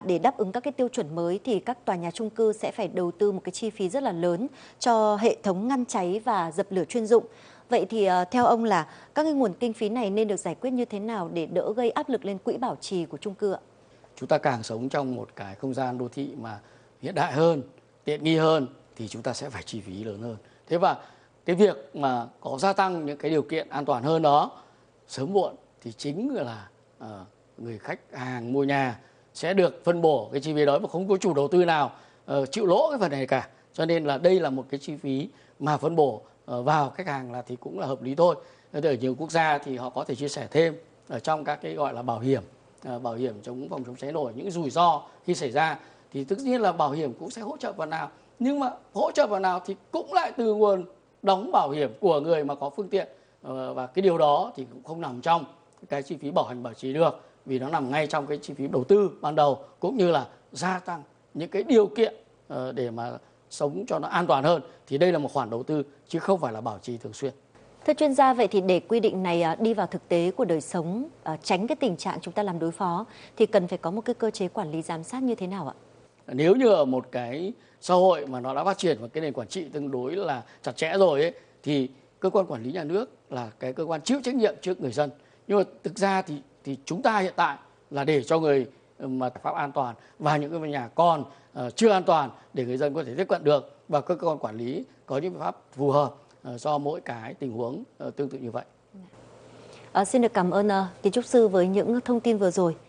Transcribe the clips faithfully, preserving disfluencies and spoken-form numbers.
Để đáp ứng các cái tiêu chuẩn mới thì các tòa nhà chung cư sẽ phải đầu tư một cái chi phí rất là lớn cho hệ thống ngăn cháy và dập lửa chuyên dụng. Vậy thì ờ, theo ông là các cái nguồn kinh phí này nên được giải quyết như thế nào để đỡ gây áp lực lên quỹ bảo trì của chung cư ạ? Chúng ta càng sống trong một cái không gian đô thị mà hiện đại hơn, tiện nghi hơn thì chúng ta sẽ phải chi phí lớn hơn. Thế và cái việc mà có gia tăng những cái điều kiện an toàn hơn đó, sớm muộn thì chính là uh, người khách hàng mua nhà sẽ được phân bổ cái chi phí đó, và không có chủ đầu tư nào uh, chịu lỗ cái phần này cả. Cho nên là đây là một cái chi phí mà phân bổ uh, vào khách hàng là thì cũng là hợp lý thôi. Ở nhiều quốc gia thì họ có thể chia sẻ thêm ở trong các cái gọi là bảo hiểm, uh, bảo hiểm chống phòng chống cháy nổ, những rủi ro khi xảy ra thì tất nhiên là bảo hiểm cũng sẽ hỗ trợ phần nào. Nhưng mà hỗ trợ phần nào thì cũng lại từ nguồn đóng bảo hiểm của người mà có phương tiện, và cái điều đó thì cũng không nằm trong cái chi phí bảo hành bảo trì được, vì nó nằm ngay trong cái chi phí đầu tư ban đầu, cũng như là gia tăng những cái điều kiện để mà sống cho nó an toàn hơn. Thì đây là một khoản đầu tư chứ không phải là bảo trì thường xuyên. Thưa chuyên gia, vậy thì để quy định này đi vào thực tế của đời sống, tránh cái tình trạng chúng ta làm đối phó, thì cần phải có một cái cơ chế quản lý giám sát như thế nào ạ? Nếu như ở một cái xã hội mà nó đã phát triển và cái nền quản trị tương đối là chặt chẽ rồi ấy, thì cơ quan quản lý nhà nước là cái cơ quan chịu trách nhiệm trước người dân. Nhưng mà thực ra thì thì chúng ta hiện tại là để cho người mà pháp an toàn và những cái nhà còn uh, chưa an toàn để người dân có thể tiếp cận được, và các cơ quan quản lý có những biện pháp phù hợp uh, do mỗi cái tình huống uh, tương tự như vậy. À, xin được cảm ơn uh, kiến trúc sư với những thông tin vừa rồi.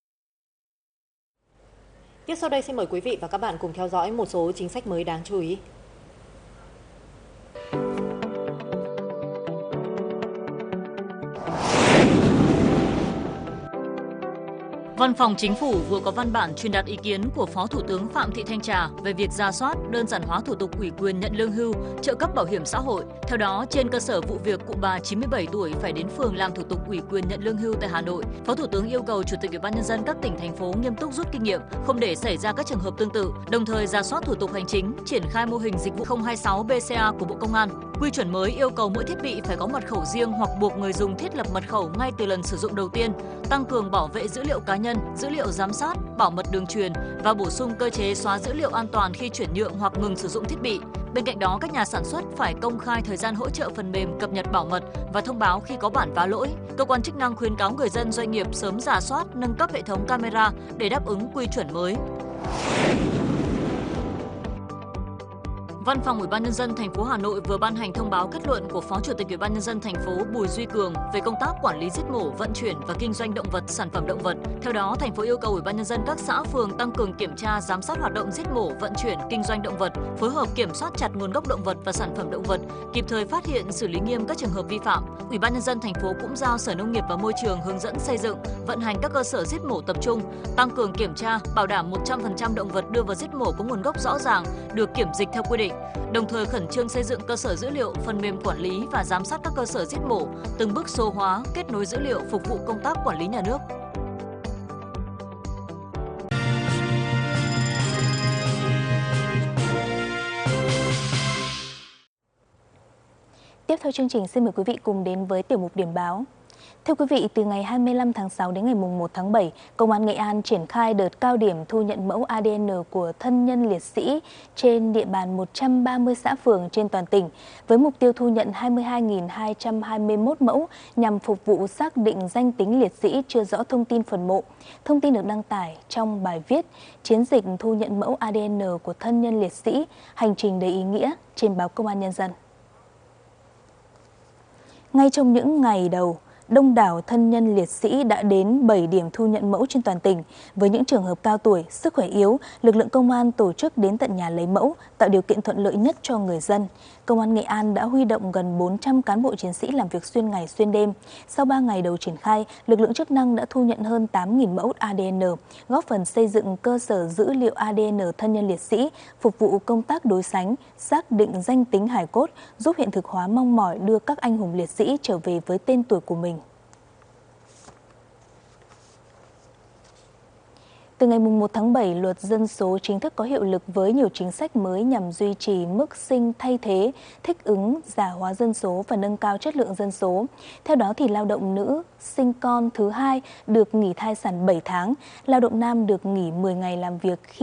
Tiếp sau đây xin mời quý vị và các bạn cùng theo dõi một số chính sách mới đáng chú ý. Văn phòng Chính phủ vừa có văn bản truyền đạt ý kiến của Phó Thủ tướng Phạm Thị Thanh Trà về việc rà soát, đơn giản hóa thủ tục ủy quyền nhận lương hưu, trợ cấp bảo hiểm xã hội. Theo đó, trên cơ sở vụ việc cụ bà chín mươi bảy tuổi phải đến phường làm thủ tục ủy quyền nhận lương hưu tại Hà Nội, Phó Thủ tướng yêu cầu Chủ tịch Ủy ban nhân dân các tỉnh thành phố nghiêm túc rút kinh nghiệm, không để xảy ra các trường hợp tương tự, đồng thời rà soát thủ tục hành chính, triển khai mô hình dịch vụ không hai sáu B C A của Bộ Công an. Quy chuẩn mới yêu cầu mỗi thiết bị phải có mật khẩu riêng hoặc buộc người dùng thiết lập mật khẩu ngay từ lần sử dụng đầu tiên, tăng cường bảo vệ dữ liệu cá nhân, dữ liệu giám sát, bảo mật đường truyền và bổ sung cơ chế xóa dữ liệu an toàn khi chuyển nhượng hoặc ngừng sử dụng thiết bị. Bên cạnh đó, các nhà sản xuất phải công khai thời gian hỗ trợ phần mềm cập nhật bảo mật và thông báo khi có bản vá lỗi. Cơ quan chức năng khuyến cáo người dân, doanh nghiệp sớm rà soát, nâng cấp hệ thống camera để đáp ứng quy chuẩn mới. Văn phòng Ủy ban nhân dân thành phố Hà Nội vừa ban hành thông báo kết luận của Phó Chủ tịch Ủy ban nhân dân thành phố Bùi Duy Cường về công tác quản lý giết mổ, vận chuyển và kinh doanh động vật, sản phẩm động vật. Theo đó, thành phố yêu cầu Ủy ban nhân dân các xã phường tăng cường kiểm tra, giám sát hoạt động giết mổ, vận chuyển, kinh doanh động vật, phối hợp kiểm soát chặt nguồn gốc động vật và sản phẩm động vật, kịp thời phát hiện, xử lý nghiêm các trường hợp vi phạm. Ủy ban nhân dân thành phố cũng giao Sở Nông nghiệp và Môi trường hướng dẫn xây dựng, vận hành các cơ sở giết mổ tập trung, tăng cường kiểm tra, bảo đảm một trăm phần trăm động vật đưa vào giết mổ có nguồn gốc rõ ràng, được kiểm dịch theo quy định. Đồng thời khẩn trương xây dựng cơ sở dữ liệu, phần mềm quản lý và giám sát các cơ sở giết mổ, từng bước số hóa, kết nối dữ liệu phục vụ công tác quản lý nhà nước. Tiếp theo chương trình, xin mời quý vị cùng đến với tiểu mục điểm báo. Thưa quý vị, từ ngày hai mươi lăm tháng sáu đến ngày mùng một tháng bảy, Công an Nghệ An triển khai đợt cao điểm thu nhận mẫu A D N của thân nhân liệt sĩ trên địa bàn một trăm ba mươi xã phường trên toàn tỉnh, với mục tiêu thu nhận hai mươi hai nghìn hai trăm hai mươi mốt mẫu nhằm phục vụ xác định danh tính liệt sĩ chưa rõ thông tin phần mộ. Thông tin được đăng tải trong bài viết Chiến dịch thu nhận mẫu A D N của thân nhân liệt sĩ, hành trình đầy ý nghĩa trên báo Công an Nhân dân. Ngay trong những ngày đầu, đông đảo thân nhân liệt sĩ đã đến bảy điểm thu nhận mẫu trên toàn tỉnh. Với những trường hợp cao tuổi, sức khỏe yếu, lực lượng công an tổ chức đến tận nhà lấy mẫu, tạo điều kiện thuận lợi nhất cho người dân. Công an Nghệ An đã huy động gần bốn trăm cán bộ chiến sĩ làm việc xuyên ngày xuyên đêm. Sau ba ngày đầu triển khai, lực lượng chức năng đã thu nhận hơn tám nghìn mẫu A D N, góp phần xây dựng cơ sở dữ liệu A D N thân nhân liệt sĩ, phục vụ công tác đối sánh, xác định danh tính hài cốt, giúp hiện thực hóa mong mỏi đưa các anh hùng liệt sĩ trở về với tên tuổi của mình. Từ ngày một tháng bảy, luật dân số chính thức có hiệu lực với nhiều chính sách mới nhằm duy trì mức sinh thay thế, thích ứng già hóa dân số và nâng cao chất lượng dân số. Theo đó, thì lao động nữ sinh con thứ hai được nghỉ thai sản bảy tháng, lao động nam được nghỉ mười ngày làm việc khi